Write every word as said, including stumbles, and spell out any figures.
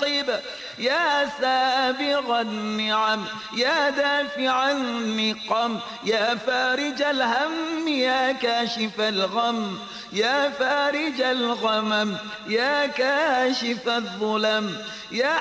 فأقب يا سابغ النعم يا دافع النقم يا فارج الهم يا كاشف الغم يا فارج الغمم يا كاشف الظلم يا